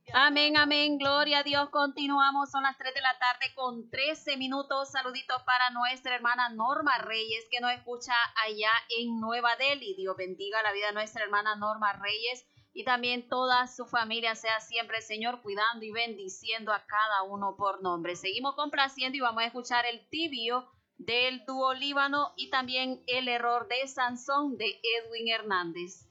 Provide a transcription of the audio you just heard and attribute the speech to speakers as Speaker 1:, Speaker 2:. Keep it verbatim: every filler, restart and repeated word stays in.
Speaker 1: Amén, amén, gloria a Dios. Continuamos, son las tres de la tarde con trece minutos. Saluditos para nuestra hermana Norma Reyes, que nos escucha allá en Nueva Delhi. Dios bendiga la vida de nuestra hermana Norma Reyes y también toda su familia. Sea siempre, Señor, cuidando y bendiciendo a cada uno por nombre. Seguimos complaciendo y vamos a escuchar el tibio del dúo Líbano y también el error de Sansón de Edwin Hernández.